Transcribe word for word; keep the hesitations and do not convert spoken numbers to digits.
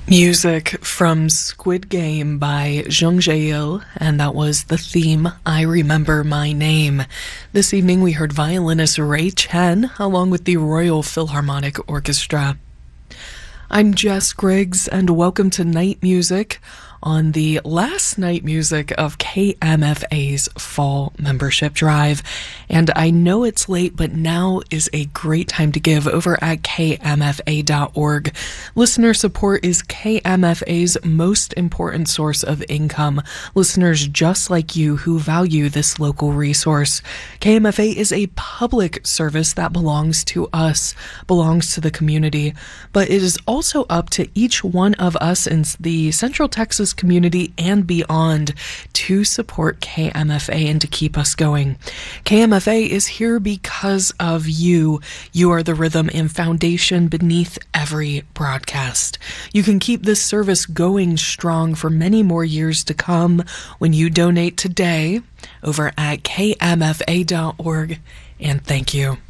Music from Squid Game by Jung Jae-il, and that was the theme, I Remember My Name. This evening we heard violinist Ray Chen along with the Royal Philharmonic Orchestra. I'm Jess Griggs, and welcome to Night Music on the last night music of K M F A's fall membership drive. And I know it's late, but now is a great time to give over at K M F A dot org. Listener support is K M F A's most important source of income. Listeners just like you who value this local resource. K M F A is a public service that belongs to us, belongs to the community, but it is also up to each one of us in the Central Texas community and beyond to support K M F A and to keep us going. K M F A is here because of you. You are the rhythm and foundation beneath every broadcast. You can keep this service going strong for many more years to come when you donate today over at K M F A dot org, and thank you.